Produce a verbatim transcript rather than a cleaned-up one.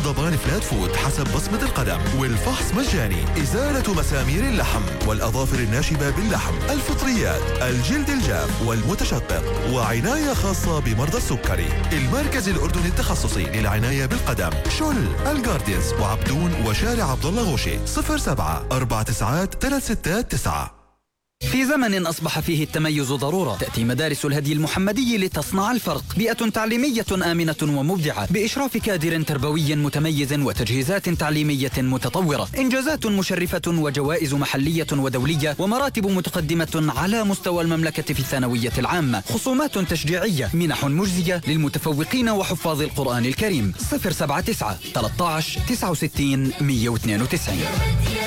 ضمان فلات فود حسب بصمة القدم، والفحص مجاني. إزالة مسامير اللحم والأظافر الناشبة باللحم، الفطريات، الجلد الجاف والمتشقق، وعناية خاصة بمرضى السكري. المركز الأردني التخصصي للعناية بالقدم، شل، الجارديانز، وعبدون، وشارع عبد الله غوشي. صفر سبعة أربعة تسعات ثلاث ستات تسعة. في زمن أصبح فيه التميز ضرورة، تأتي مدارس الهدي المحمدي لتصنع الفرق. بيئة تعليمية آمنة ومبدعة بإشراف كادر تربوي متميز وتجهيزات تعليمية متطورة، إنجازات مشرفة وجوائز محلية ودولية، ومراتب متقدمة على مستوى المملكة في الثانوية العامة، خصومات تشجيعية، منح مجزية للمتفوقين وحفاظ القرآن الكريم. صفر سبعة تسعة ثلاثة عشر تسعة وستين مئة واثنين وتسعين.